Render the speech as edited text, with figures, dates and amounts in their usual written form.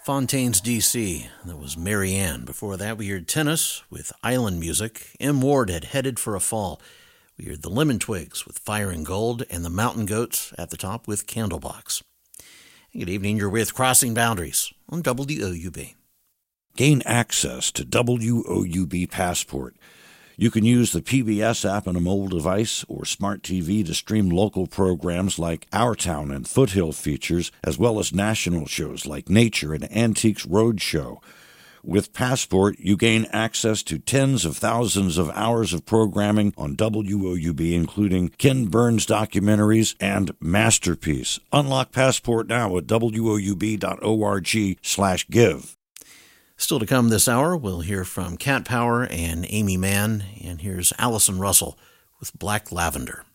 Fontaines, D.C. That was Mary Ann. Before that, we heard Tennis with Island Music. M. Ward had Headed for a Fall. We heard the Lemon Twigs with Fire and Gold, and the Mountain Goats at the top with Candlebox. Good evening, you're with Crossing Boundaries on WOUB. Gain access to WOUB Passport. You can use the PBS app on a mobile device or smart TV to stream local programs like Our Town and Foothill features, as well as national shows like Nature and Antiques Roadshow. With Passport, you gain access to tens of thousands of hours of programming on WOUB, including Ken Burns documentaries and Masterpiece. Unlock Passport now at woub.org/give. Still to come this hour, we'll hear from Cat Power and Amy Mann, and here's Allison Russell with Black Lavender.